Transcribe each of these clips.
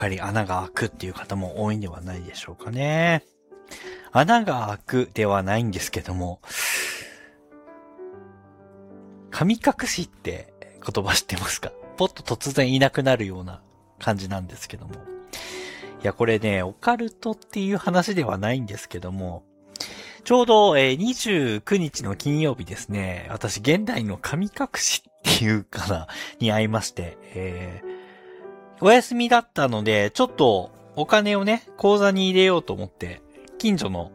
ぱり穴が開くっていう方も多いんではないでしょうかね。穴が開くではないんですけども、神隠しって言葉知ってますか？ポッと突然いなくなるような感じなんですけども。いや、これね、オカルトっていう話ではないんですけども、ちょうど、29日の金曜日ですね、私現代の神隠しっていうかな、に会いまして、お休みだったので、ちょっとお金をね、口座に入れようと思って、近所の、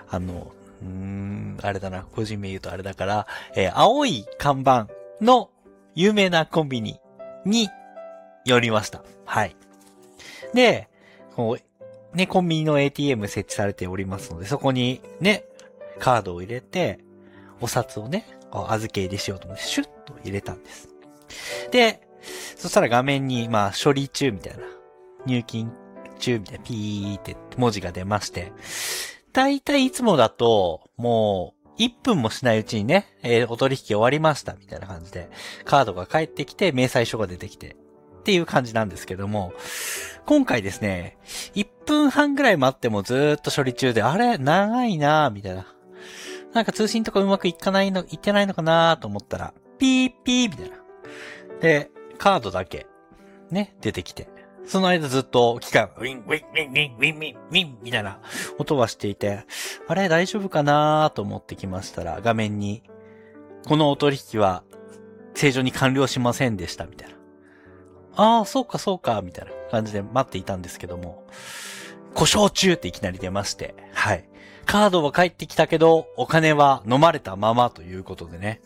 あれだな、個人名言うとあれだから、青い看板の有名なコンビニに寄りました。はい。で、こう、ね、コンビニの ATM 設置されておりますので、そこにね、カードを入れて、お札をね、預け入れしようと思って、シュッと入れたんです。で、そしたら画面に、処理中みたいな、入金中みたいな、ピーって文字が出まして、だいたいいつもだと、もう、1分もしないうちにね、お取引終わりました、みたいな感じで、カードが返ってきて、明細書が出てきて、っていう感じなんですけども、今回ですね、1分半ぐらい待ってもずーっと処理中で、あれ長いなぁ、みたいな。なんか通信とかうまくいってないのかなぁと思ったら、ピーピーみたいな。で、カードだけ、ね、出てきて。その間ずっと機械がウィン、ウィン、ウィン、ウィン、ウィン、ウィン、ウィン、みたいな音はしていて、あれ大丈夫かなぁと思ってきましたら、画面に、このお取引は正常に完了しませんでした、みたいな。ああ、そうかそうか、みたいな感じで待っていたんですけども、故障中っていきなり出まして、はい。カードは返ってきたけど、お金は飲まれたままということでね。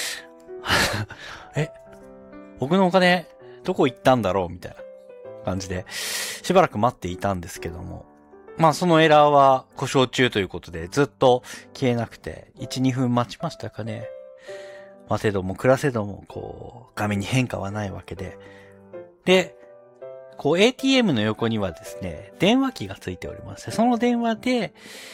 僕のお金、どこ行ったんだろうみたいな感じで、しばらく待っていたんですけども、そのエラーは故障中ということで、ずっと消えなくて、1、2分待ちましたかね。待てども暮らせども、画面に変化はないわけで。で、ATM の横にはですね、電話機がついておりまして、その電話で、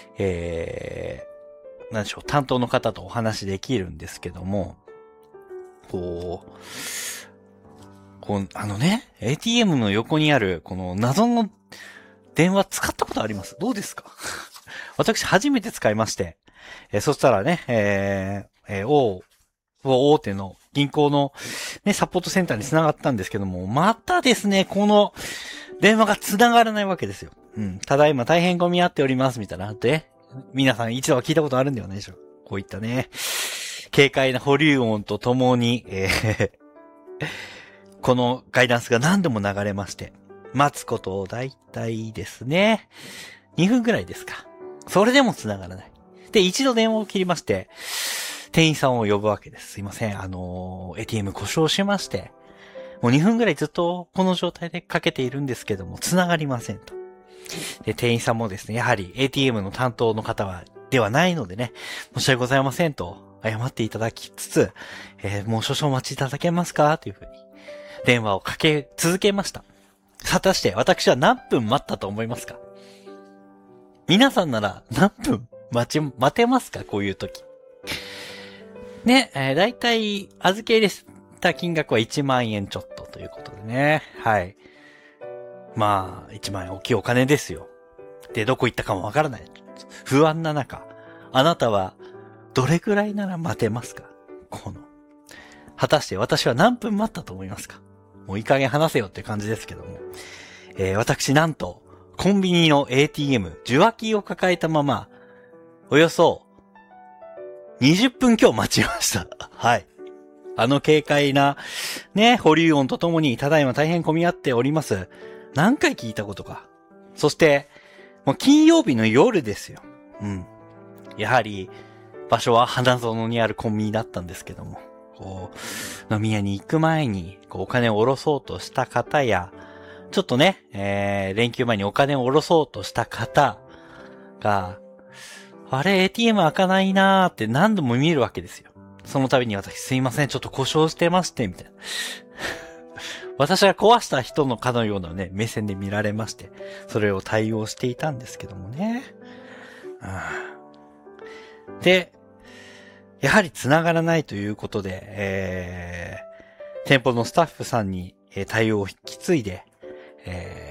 なんでしょう、担当の方とお話できるんですけども、ATM の横にある、この謎の電話使ったことあります？どうですか？私初めて使いまして、そしたらね、大手の銀行のね、サポートセンターに繋がったんですけども、またですね、この電話が繋がらないわけですよ。ただいま大変混み合っております、みたいな。で、皆さん一度は聞いたことあるんではないでしょう。こういったね、軽快な保留音とともに、このガイダンスが何度も流れまして、待つことをだいたいですね、2分くらいですか。それでも繋がらない。で、一度電話を切りまして、店員さんを呼ぶわけです。すいません。ATM 故障しまして、もう2分くらいずっとこの状態でかけているんですけども、繋がりませんと。で、店員さんもですね、やはり ATM の担当の方ではないのでね、申し訳ございませんと謝っていただきつつ、もう少々お待ちいただけますかというふうに電話をかけ続けました。果たして私は何分待ったと思いますか？皆さんなら何分待てますか？こういう時。ね、だいたい預け入れた金額は1万円ちょっとということでね。はい。1万円大きいお金ですよ。で、どこ行ったかもわからない。不安な中、あなたはどれくらいなら待てますか？果たして私は何分待ったと思いますか？もういい加減話せよって感じですけども。私なんと、コンビニの ATM、受話器を抱えたまま、およそ20分今日待ちました。はい。軽快な、ね、保留音とともに、ただいま大変混み合っております。何回聞いたことか。そして、もう金曜日の夜ですよ。やはり、場所は花園にあるコンビニだったんですけども、飲み屋に行く前に、お金を下ろそうとした方や、ちょっとね、連休前にお金を下ろそうとした方が、あれ ATM 開かないなーって何度も見えるわけですよ。その度に私すいません、ちょっと故障してまして、みたいな。私が壊した人のかのようなね、目線で見られまして、それを対応していたんですけどもね。で、やはり繋がらないということで、店舗のスタッフさんに対応を引き継いで、